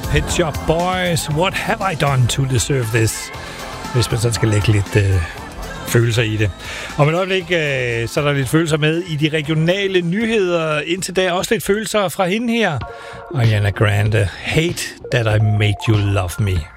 Pet Shop Boys, What Have I Done to Deserve This? Hvis man så skal lægge lidt følelser i det. Om et øjeblik, så er der lidt følelser med i de regionale nyheder. Indtil da også lidt følelser fra hende her. Ariana Grande, Hate That I Made You Love Me.